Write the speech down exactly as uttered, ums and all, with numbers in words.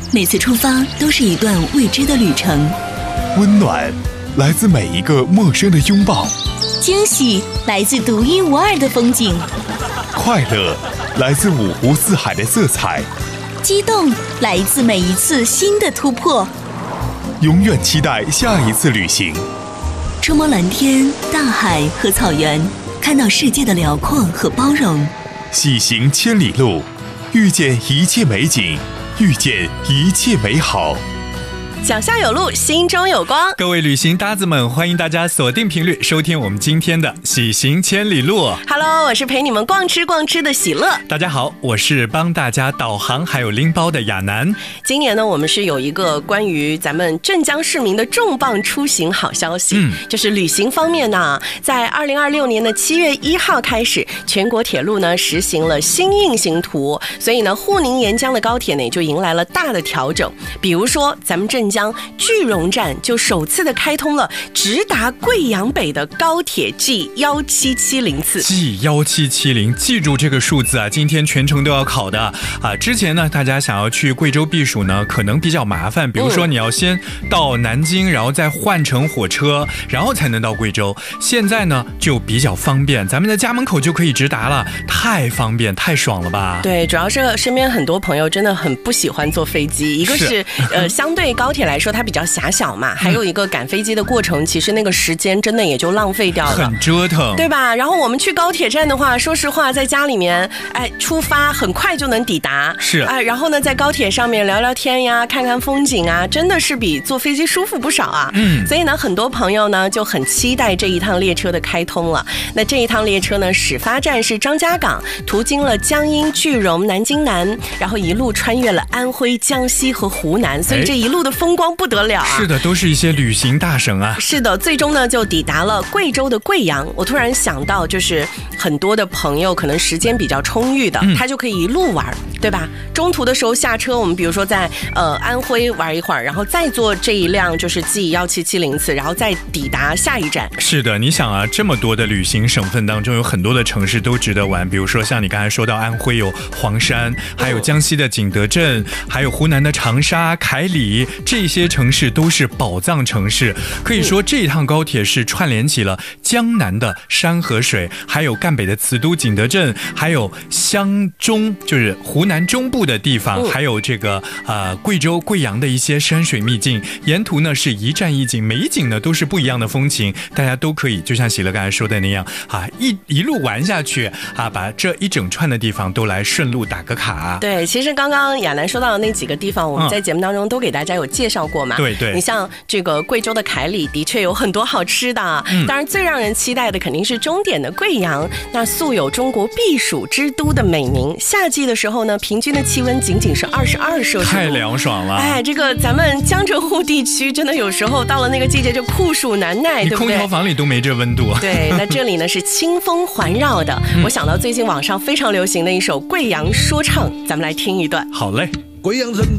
每次出发都是一段未知的旅程。 温暖来自每一个陌生的拥抱， 惊喜来自独一无二的风景， 快乐来自五湖四海的色彩， 激动来自每一次新的突破。 永远期待下一次旅行。 触摸蓝天、大海和草原，看到世界的辽阔和包容。 喜行千里路，遇见一切美景，遇见一切美好。 脚下有路，心中有光。 各位旅行搭子们，欢迎大家锁定频率收听我们今天的喜行千里路。 Hello， 我是陪你们逛吃逛吃的喜乐。 大家好，我是帮大家导航还有拎包的亚楠。 今年呢，我们是有一个关于咱们镇江市民的重磅出行好消息，嗯，就是旅行方面呢，在二零二六年的七月一号开始，全国铁路呢实行了新运行图，所以呢，沪宁沿江的高铁呢也就迎来了大的调整。比如说，咱们镇江句容站就首次的开通了直达贵阳北的高铁 G 一七七零次。 G 一七七零，记住这个数字啊，今天全程都要考的啊。之前呢，大家想要去贵州避暑呢，可能比较麻烦，比如说你要先到南京，然后再换乘火车，然后才能到贵州。现在呢就比较方便，咱们在家门口就可以直达了，太方便太爽了吧。 对，主要是身边很多朋友真的很不喜欢坐飞机，一个是, 是呃相对高铁来说它比较狭小嘛，还有一个赶飞机的过程，其实那个时间真的也就浪费掉了， 很折腾， 对吧？然后我们去高铁站的话，说实话，在家里面，哎，出发很快就能抵达， 是， 哎，然后呢，在高铁上面聊聊天呀，看看风景啊，真的是比坐飞机舒服不少啊。嗯，所以呢，很多朋友呢就很期待这一趟列车的开通了。那这一趟列车呢，始发站是张家港，途经了江阴、句容、南京南，然后一路穿越了安徽、江西和湖南，所以这一路的风光不得了啊！ 是的，都是一些旅行大省啊。 是的，最终呢就抵达了贵州的贵阳。我突然想到，就是很多的朋友可能时间比较充裕的，嗯、他就可以一路玩，对吧？中途的时候下车，我们比如说在呃安徽玩一会儿，然后再坐这一辆就是 G 一七七零次，然后再抵达下一站。 是的，你想啊，这么多的旅行省份当中，有很多的城市都值得玩，比如说像你刚才说到安徽有黄山，还有江西的景德镇，还有湖南的长沙、凯里，这些城市都是宝藏城市。可以说这一趟高铁是串联起了江南的山和水，还有赣北的瓷都景德镇，还有湘中就是湖南中部的地方，还有这个呃贵州贵阳的一些山水秘境，沿途呢是一站一景，每一景呢都是不一样的风情，大家都可以就像喜乐刚才说的那样啊，一一路玩下去啊，把这一整串的地方都来顺路打个卡。 对，其实刚刚亚楠说到的那几个地方，我们在节目当中都给大家有介绍过嘛。 对对， 你像这个贵州的凯里的确有很多好吃的，嗯、当然最让人期待的肯定是终点的贵阳，那素有中国避暑之都的美名。夏季的时候呢，平均的气温仅仅是二十二摄氏度， 太凉爽了。 哎，这个咱们江浙沪地区真的有时候到了那个季节就酷暑难耐，对不对？ 空调房里都没这温度。 对，那这里呢是清风环绕的。嗯、我想到最近网上非常流行的一首贵阳说唱，咱们来听一段。 好嘞， 贵阳人